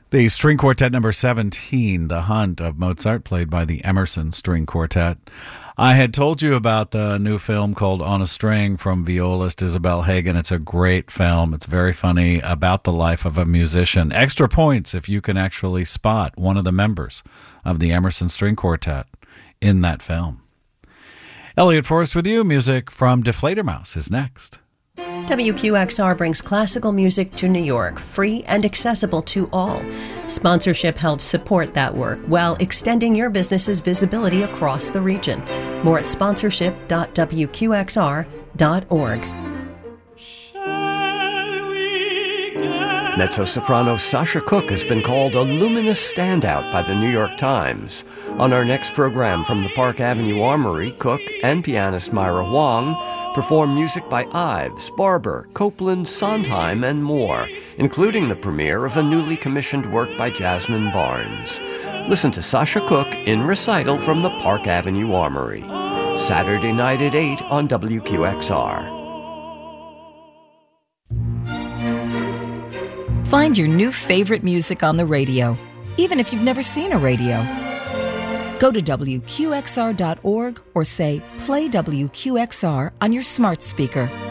The string quartet number 17, The Hunt of Mozart, played by the Emerson String Quartet. I had told you about the new film called On a String from violist Isabel Hagen. It's a great film. It's very funny, about the life of a musician. Extra points if you can actually spot one of the members of the Emerson String Quartet in that film. Elliot Forrest with you. Music from Deflator Mouse is next. WQXR brings classical music to New York, free and accessible to all. Sponsorship helps support that work while extending your business's visibility across the region. More at sponsorship.wqxr.org. Mezzo-soprano Sasha Cooke has been called a luminous standout by the New York Times. On our next program from the Park Avenue Armory, Cooke and pianist Myra Huang perform music by Ives, Barber, Copeland, Sondheim, and more, including the premiere of a newly commissioned work by Jasmine Barnes. Listen to Sasha Cooke in recital from the Park Avenue Armory. Saturday night at 8 on WQXR. Find your new favorite music on the radio, even if you've never seen a radio. Go to WQXR.org or say, play WQXR on your smart speaker.